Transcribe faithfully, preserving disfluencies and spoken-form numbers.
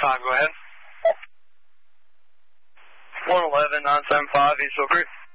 five, go ahead. one eleven, nine seven five, East Hill Creek.